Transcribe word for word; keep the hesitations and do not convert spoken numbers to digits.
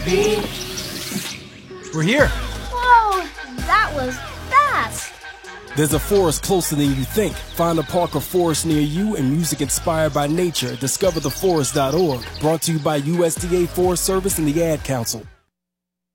We're here. Whoa, that was fast. There's a forest closer than you think. Find a park or forest near you and music inspired by nature. discover the forest dot org. Brought to you by U S D A Forest Service and the Ad Council.